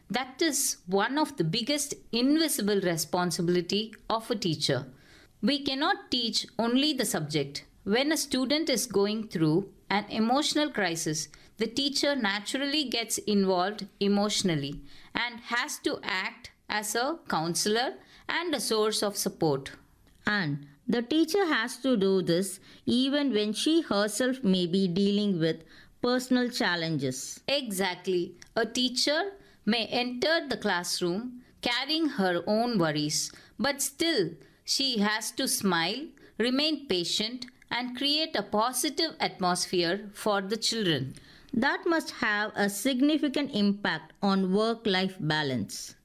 That is one of the biggest invisible responsibility of a teacher. We cannot teach only the subject. When a student is going through an emotional crisis, the teacher naturally gets involved emotionally and has to act as a counselor and a source of support. And the teacher has to do this even when she herself may be dealing with personal challenges. Exactly. A teacher may enter the classroom carrying her own worries, but still she has to smile, remain patient, and create a positive atmosphere for the children. That must have a significant impact on work life balance.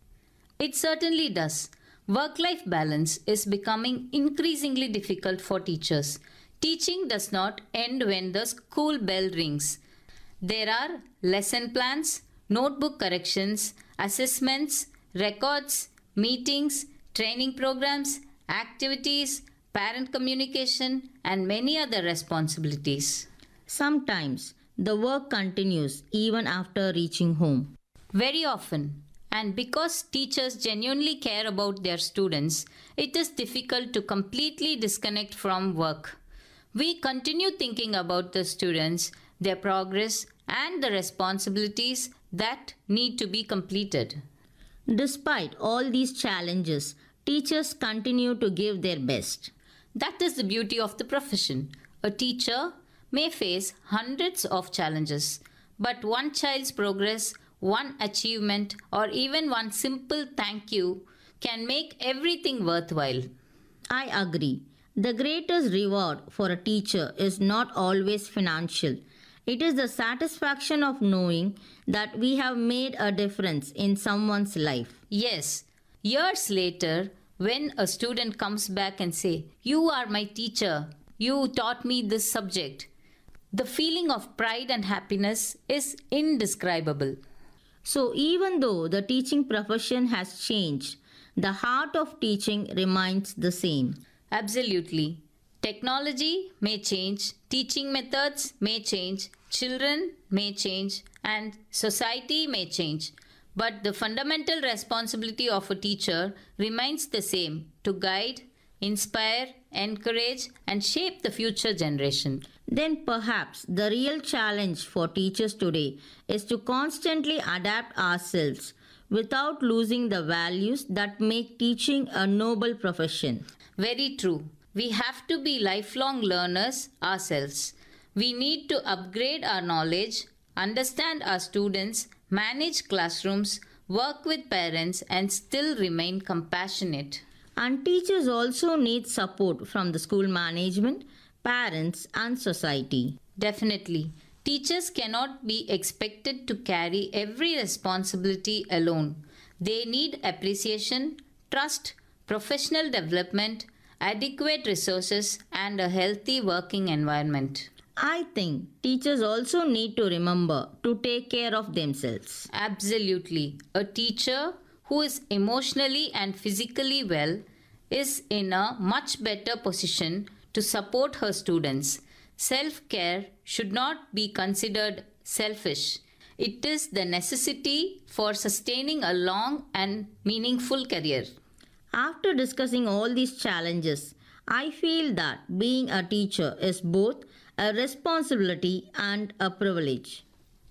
It certainly does. Work life balance is becoming increasingly difficult for teachers. Teaching does not end when the school bell rings. There are lesson plans, notebook corrections, assessments, records, meetings, training programs, activities, parent communication, and many other responsibilities. Sometimes the work continues even after reaching home. Very often, and because teachers genuinely care about their students, it is difficult to completely disconnect from work. We continue thinking about the students, their progress, and the responsibilities that need to be completed. Despite all these challenges, teachers continue to give their best. That is the beauty of the profession. A teacher may face hundreds of challenges, but one child's progress, one achievement, or even one simple thank you can make everything worthwhile. I agree. The greatest reward for a teacher is not always financial. It is the satisfaction of knowing that we have made a difference in someone's life. Yes, years later, when a student comes back and say, "You are my teacher. You taught me this subject." The feeling of pride and happiness is indescribable. So, even though the teaching profession has changed, the heart of teaching remains the same. Absolutely. Technology may change, teaching methods may change, children may change, and society may change. But the fundamental responsibility of a teacher remains the same: to guide, inspire, encourage, and shape the future generation. Then perhaps the real challenge for teachers today is to constantly adapt ourselves without losing the values that make teaching a noble profession. Very true. We have to be lifelong learners ourselves. We need to upgrade our knowledge, understand our students, manage classrooms, work with parents, and still remain compassionate. And teachers also need support from the school management, parents, and society. Definitely. Teachers cannot be expected to carry every responsibility alone. They need appreciation, trust, professional development, adequate resources, and a healthy working environment. I think teachers also need to remember to take care of themselves. Absolutely. A teacher who is emotionally and physically well is in a much better position to support her students. Self care should not be considered selfish. It is the necessity for sustaining a long and meaningful career. After discussing all these challenges, I feel that being a teacher is both a responsibility and a privilege.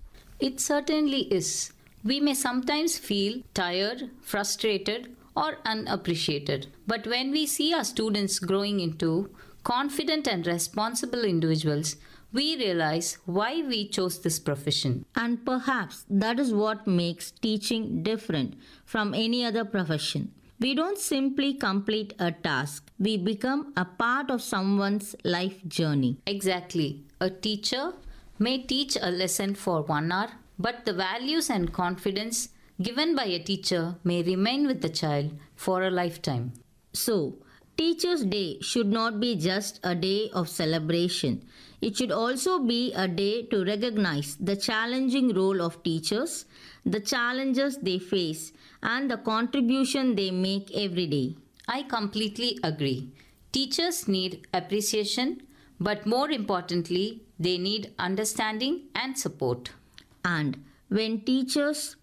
It certainly is. We may sometimes feel tired, frustrated, or unappreciated. But when we see our students growing into confident and responsible individuals, we realize why we chose this profession. And perhaps that is what makes teaching different from any other profession. We don't simply complete a task, we become a part of someone's life journey. Exactly. A teacher may teach a lesson for 1 hour, but the values and confidence given by a teacher may remain with the child for a lifetime. So, Teachers' Day should not be just a day of celebration. It should also be a day to recognize the challenging role of teachers, the challenges they face, and the contribution they make every day. I completely agree. Teachers need appreciation, but more importantly, they need understanding and support. And when teachers,